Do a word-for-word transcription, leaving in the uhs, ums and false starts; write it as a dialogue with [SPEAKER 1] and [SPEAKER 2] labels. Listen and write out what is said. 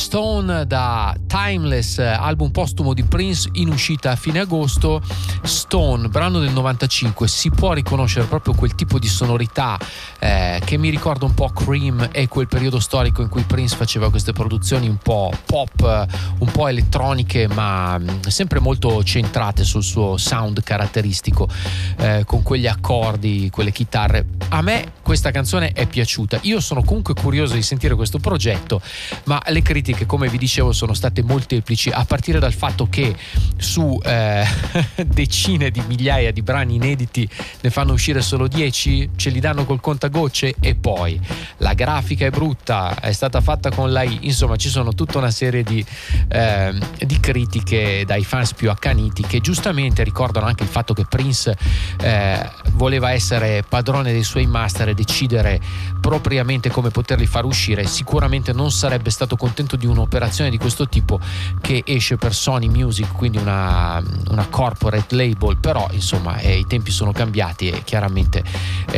[SPEAKER 1] Stone da Timeless, album postumo di Prince in uscita a fine agosto. Stone, brano del novantacinque, si può riconoscere proprio quel tipo di sonorità eh, che mi ricorda un po' Cream e quel periodo storico in cui Prince faceva queste produzioni un po' pop, un po' elettroniche, ma sempre molto centrate sul suo sound caratteristico, eh, con quegli accordi, quelle chitarre. A me questa canzone è piaciuta. Io sono comunque curioso di sentire questo progetto, ma le critiche, come vi dicevo, sono state molteplici, a partire dal fatto che su eh, decine di migliaia di brani inediti ne fanno uscire solo dieci, ce li danno col contagocce, e poi la grafica è brutta, è stata fatta con l'A I, insomma ci sono tutta una serie di, eh, di critiche dai fans più accaniti, che giustamente ricordano anche il fatto che Prince eh, voleva essere padrone dei suoi master e decidere propriamente come poterli far uscire. Sicuramente non sarebbe stato contento di un'operazione di questo tipo che esce per Sony Music, quindi una, una corporate label, però insomma eh, i tempi sono cambiati e chiaramente eh,